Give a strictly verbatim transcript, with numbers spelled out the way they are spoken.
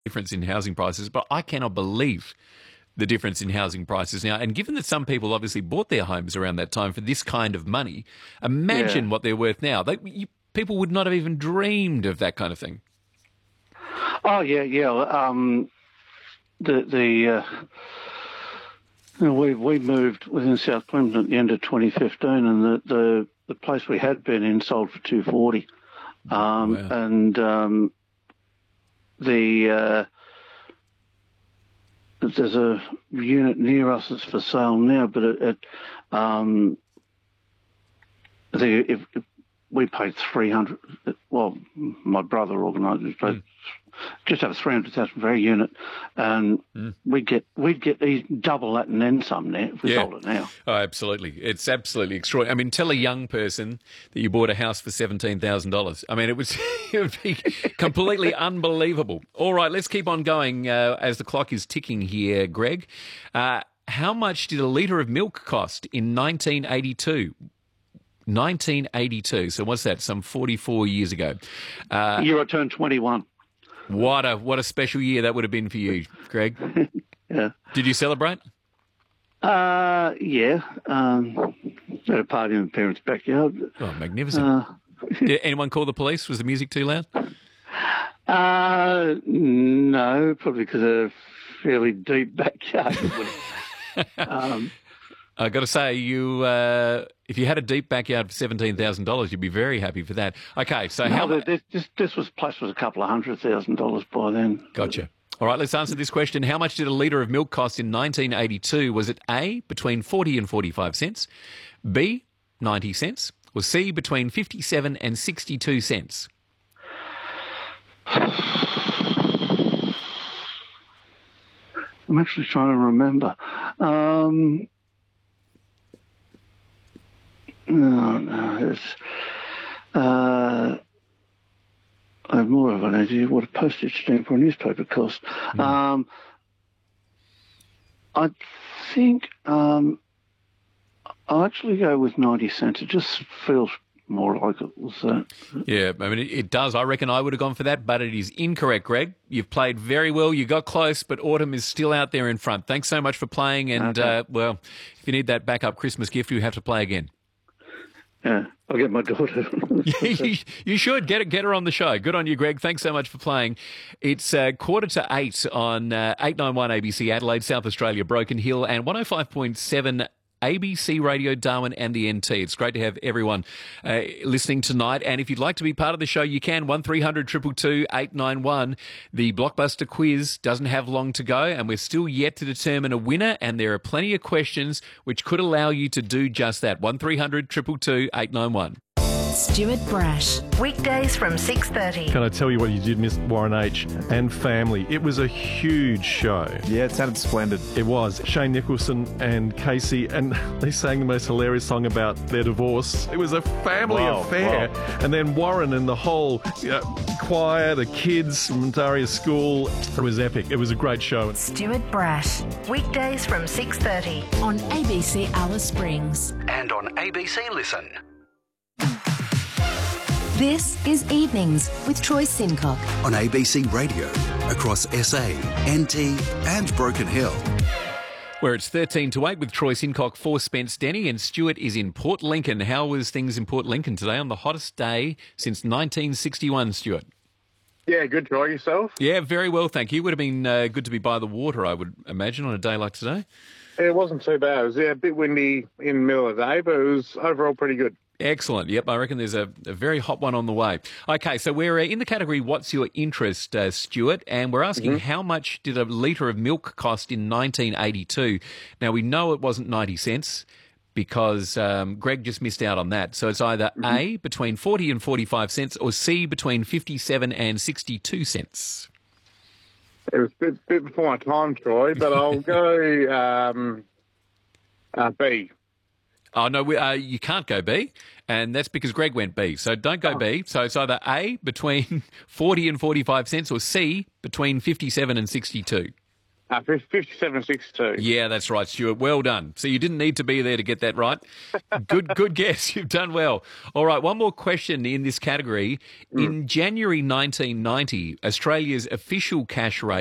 difference in housing prices, but I cannot believe the difference in housing prices now. And given that some people obviously bought their homes around that time for this kind of money, imagine Yeah. what they're worth now. They, you, people would not have even dreamed of that kind of thing. Oh yeah, yeah. Um, the the uh, you know, we we moved within South Clinton at the end of twenty fifteen, and the the, the place we had been in sold for two hundred forty, um, Wow. and um, the uh, there's a unit near us that's for sale now, but it, it um, the if, if we paid three hundred. Well, my brother organised it, but. Mm. Just over three hundred thousand for a unit, and Mm. we'd get we'd get these double that and then some now if we Yeah. sold it now. Oh, absolutely. It's absolutely extraordinary. I mean, tell a young person that you bought a house for seventeen thousand dollars. I mean, it, was, it would be completely unbelievable. All right, let's keep on going uh, as the clock is ticking here, Greg. Uh, how much did a litre of milk cost in nineteen eighty-two? nineteen eighty-two. So what's that? Some forty-four years ago. Uh, Year I turned twenty-one. what a what a special year that would have been for you, Greg. Yeah. Did you celebrate? Uh, yeah. Um, at a party in my parents' backyard. Oh, magnificent. Uh, Did anyone call the police? Was the music too loud? uh, no, probably because of a fairly deep backyard. um, I got to say, you uh, if you had a deep backyard for seventeen thousand dollars, you'd be very happy for that. Okay, so how? no, this, this this was place was a couple of hundred thousand dollars by then. Gotcha. All right, let's answer this question. How much did a litre of milk cost in nineteen eighty-two? Was it A, between forty and forty-five cents, B, ninety cents, or C, between fifty-seven and sixty-two cents? I'm actually trying to remember. Um, no, no, it's. Uh, I have more of an idea what a postage stamp for a newspaper costs. Mm. Um, I think um, I'll actually go with ninety cents. It just feels more like it was that. Yeah, I mean, it, it does. I reckon I would have gone for that, but it is incorrect, Greg. You've played very well. You got close, but autumn is still out there in front. Thanks so much for playing, and, Okay. uh, well, if you need that backup Christmas gift, you have to play again. Yeah, I'll get my daughter. you, you should. Get, get her on the show. Good on you, Greg. Thanks so much for playing. It's uh, quarter to eight on uh, eight ninety-one A B C Adelaide, South Australia, Broken Hill, and one oh five point seven A B C Radio Darwin and the N T. It's great to have everyone uh, listening tonight. And if you'd like to be part of the show, you can. one three hundred two two two eight nine one. The Blockbuster quiz doesn't have long to go, and we're still yet to determine a winner. And there are plenty of questions which could allow you to do just that. one three hundred two two two eight nine one. Stuart Brash. Weekdays from six thirty. Can I tell you what you did miss, Warren H. and family? It was a huge show. Yeah, it sounded splendid. It was. Shane Nicholson and Casey, and they sang the most hilarious song about their divorce. It was a family Wow, affair. wow. And then Warren and the whole uh, choir, the kids from Daria's school. It was epic. It was a great show. Stuart Brash. Weekdays from six thirty. On A B C Alice Springs. And on A B C Listen. This is Evenings with Troy Sincock. On A B C Radio, across S A, N T and Broken Hill. Where it's thirteen to eight with Troy Sincock for Spence Denny, and Stuart is in Port Lincoln. How was things in Port Lincoln today on the hottest day since nineteen sixty-one, Stuart? Yeah, good. Try yourself. Yeah, very well, thank you. Would have been uh, good to be by the water, I would imagine, on a day like today. It wasn't too bad. It was yeah, a bit windy in the middle of the day, but it was overall pretty good. Excellent. Yep, I reckon there's a, a very hot one on the way. Okay, so we're uh, in the category What's Your Interest, uh, Stuart? And we're asking Mm-hmm. how much did a litre of milk cost in nineteen eighty-two? Now, we know it wasn't ninety cents because um, Greg just missed out on that. So it's either Mm-hmm. A, between forty and forty-five cents, or C, between fifty-seven and sixty-two cents. It was a bit, bit before my time, Troy, but I'll go um, uh, B. Oh, no, we, uh, you can't go B, and that's because Greg went B. So don't go B. So it's either A, between forty and forty-five cents, or C, between fifty-seven and sixty-two. Uh, fifty-seven sixty-two. Yeah, that's right, Stuart. Well done. So you didn't need to be there to get that right. Good, good guess. You've done well. All right, one more question in this category. In January nineteen ninety, Australia's official cash rate